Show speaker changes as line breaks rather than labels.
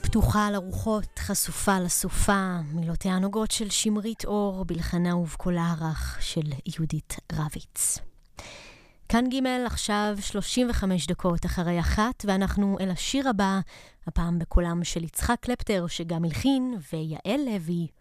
פתוחה על הרוחות, חשופה לסופה, מילותיה הנוגות של שמרית אור, בלחנה ובקולה הרך של יהודית רביץ. כאן ג' עכשיו 35 דקות אחרי 1, ואנחנו אל השיר הבא, הפעם בקולם של יצחק קלפטר, שגם הלחין, ויעל לוי,